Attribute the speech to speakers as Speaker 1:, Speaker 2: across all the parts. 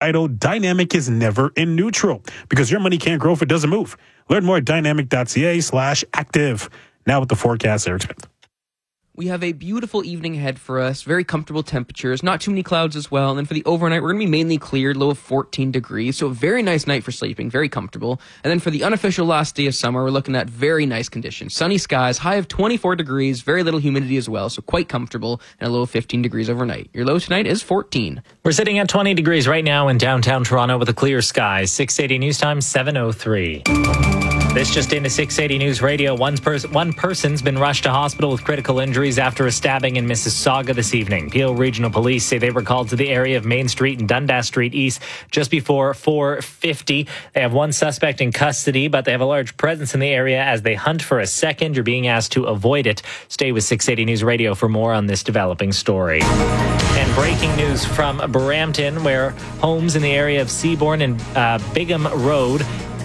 Speaker 1: idle, Dynamic is never in neutral because your money can't grow if it doesn't move. Learn more at dynamic.ca/active. Now with the forecast, Eric Smith.
Speaker 2: We have a beautiful evening ahead for us, very comfortable temperatures, not too many clouds as well. And then for the overnight, we're going to be mainly cleared, low of 14 degrees. So a very nice night for sleeping, very comfortable. And then for the unofficial last day of summer, we're looking at very nice conditions. Sunny skies, high of 24 degrees, very little humidity as well. So quite comfortable and a low of 15 degrees overnight. Your low tonight is 14.
Speaker 3: We're sitting at 20 degrees right now in downtown Toronto with a clear sky. 680 news time, 7:03. This just into 680 News Radio. One person's been rushed to hospital with critical injuries after a stabbing in Mississauga this evening. Peel Regional Police say they were called to the area of Main Street and Dundas Street East just before 4:50. They have one suspect in custody, but they have a large presence in the area as they hunt for a second. You're being asked to avoid it. Stay with 680 News Radio for more on this developing story. And breaking news from Brampton, where homes in the area of Seabourn and Bigham Road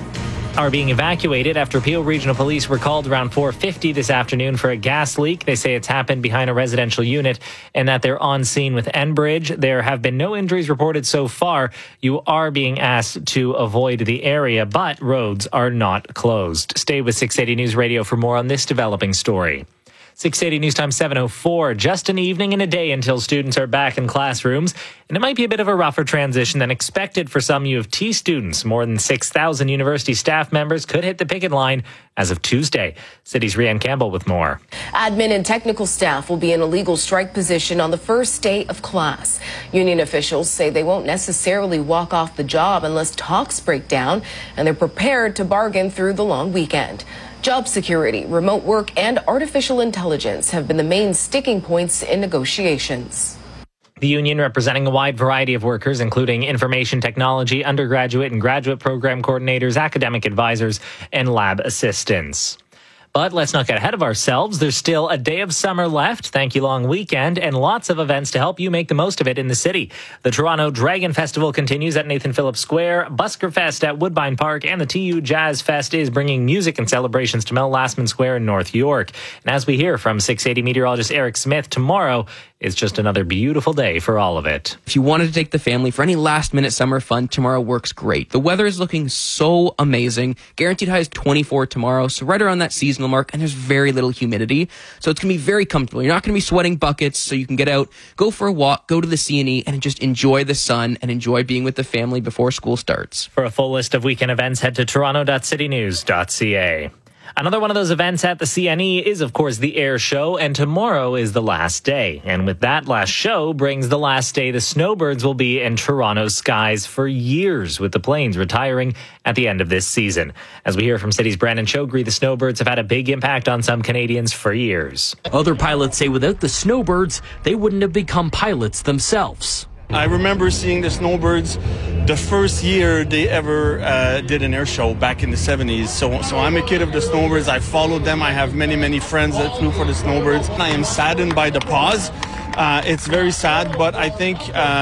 Speaker 3: are being evacuated after Peel Regional Police were called around 4:50 this afternoon for a gas leak. They say it's happened behind a residential unit and that they're on scene with Enbridge. There have been no injuries reported so far. You are being asked to avoid the area, but roads are not closed. Stay with 680 News Radio for more on this developing story. 680 News Time 7:04. Just an evening and a day until students are back in classrooms. And it might be a bit of a rougher transition than expected for some U of T students. More than 6,000 university staff members could hit the picket line as of Tuesday. City's Rianne Campbell with more.
Speaker 4: Admin and technical staff will be in a legal strike position on the first day of class. Union officials say they won't necessarily walk off the job unless talks break down, and they're prepared to bargain through the long weekend. Job security, remote work, and artificial intelligence have been the main sticking points in negotiations.
Speaker 3: The union representing a wide variety of workers, including information technology, undergraduate and graduate program coordinators, academic advisors, and lab assistants. But let's not get ahead of ourselves. There's still a day of summer left. Thank you, long weekend, and lots of events to help you make the most of it in the city. The Toronto Dragon Festival continues at Nathan Phillips Square, Busker Fest at Woodbine Park, and the TU Jazz Fest is bringing music and celebrations to Mel Lastman Square in North York. And as we hear from 680 meteorologist Eric Smith, tomorrow is just another beautiful day for all of it.
Speaker 2: If you wanted to take the family for any last-minute summer fun, tomorrow works great. The weather is looking so amazing. Guaranteed high is 24 tomorrow, so right around that seasonal mark, and there's very little humidity. So it's going to be very comfortable. You're not going to be sweating buckets, so you can get out, go for a walk, go to the CNE, and just enjoy the sun and enjoy being with the family before school starts.
Speaker 3: For a full list of weekend events, head to toronto.citynews.ca. Another one of those events at the CNE is, of course, the Air Show, and tomorrow is the last day. And with that last show brings the last day the Snowbirds will be in Toronto's skies for years, with the planes retiring at the end of this season. As we hear from City's Brandon Chogri, the Snowbirds have had a big impact on some Canadians for years.
Speaker 5: Other pilots say without the Snowbirds, they wouldn't have become pilots themselves.
Speaker 6: I remember seeing the Snowbirds the first year they ever did an air show back in the 70s. So I'm a kid of the Snowbirds. I followed them. I have many friends that flew for the Snowbirds. I am saddened by the pause. It's very sad, but I think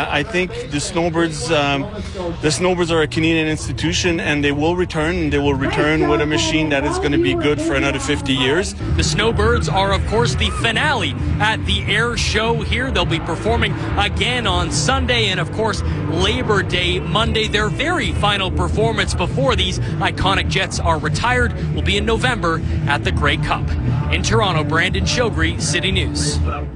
Speaker 6: the Snowbirds are a Canadian institution, and they will return. And they will return with a machine that is going to be good for another 50 years.
Speaker 5: The Snowbirds are, of course, the finale at the Air Show here. They'll be performing again on Sunday, and of course, Labor Day Monday. Their very final performance before these iconic jets are retired will be in November at the Grey Cup. In Toronto, Brandon Chogri, City News.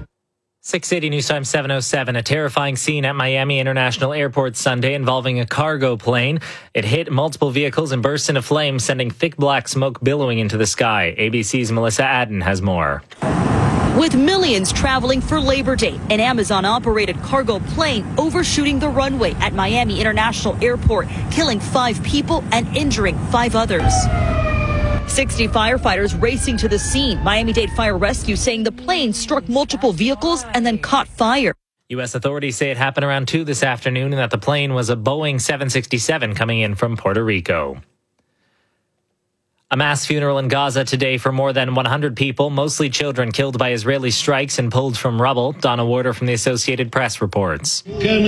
Speaker 3: 680 News Time 7:07. A terrifying scene at Miami International Airport Sunday involving a cargo plane. It hit multiple vehicles and burst into flames, sending thick black smoke billowing into the sky. ABC's Melissa Adden has more.
Speaker 7: With millions traveling for Labor Day, an Amazon-operated cargo plane overshooting the runway at Miami International Airport, killing 5 people and injuring 5 others. 60 firefighters racing to the scene. Miami-Dade Fire Rescue saying the plane struck multiple vehicles and then caught fire.
Speaker 3: U.S. authorities say it happened around 2 this afternoon and that the plane was a Boeing 767 coming in from Puerto Rico. A mass funeral in Gaza today for more than 100 people, mostly children killed by Israeli strikes and pulled from rubble. Donna Warder from the Associated Press reports.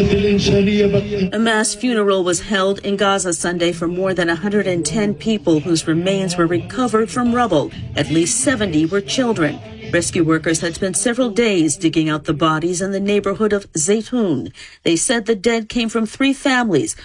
Speaker 8: A mass funeral was held in Gaza Sunday for more than 110 people whose remains were recovered from rubble. At least 70 were children. Rescue workers had spent several days digging out the bodies in the neighborhood of Zaytoun. They said the dead came from 3 families